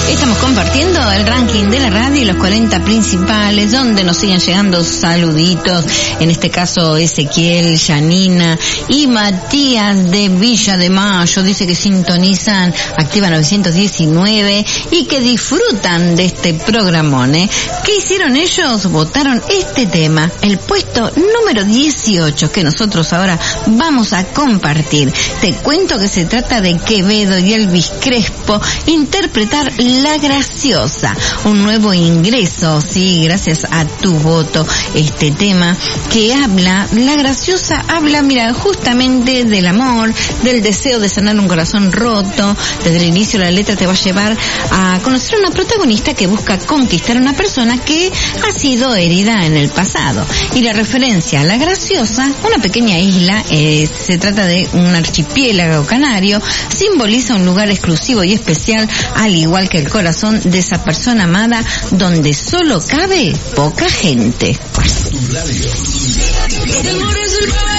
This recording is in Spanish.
Estamos compartiendo el ranking de la radio y los 40 principales, donde nos siguen llegando saluditos, en este caso Ezequiel, Janina y Matías de Villa de Mayo. Dice que sintonizan Activa 919 y que disfrutan de este programón, ¿Qué hicieron ellos? Votaron este tema, el puesto número 18, que nosotros ahora vamos a compartir. Te cuento que se trata de Quevedo y Elvis Crespo, interpretar La Graciosa, un nuevo ingreso, sí, gracias a tu voto, este tema que habla, La Graciosa habla, mira, justamente del amor, del deseo de sanar un corazón roto. Desde el inicio la letra te va a llevar a conocer a una protagonista que busca conquistar a una persona que ha sido herida en el pasado. Y la referencia a La Graciosa, una pequeña isla, se trata de un archipiélago canario, simboliza un lugar exclusivo y especial, al igual que el corazón de esa persona amada, donde solo cabe poca gente. Tu radio.